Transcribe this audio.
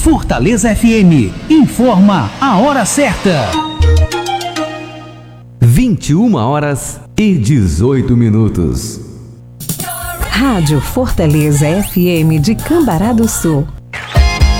Fortaleza FM informa a hora certa. 21h18. Rádio Fortaleza FM de Cambará do Sul.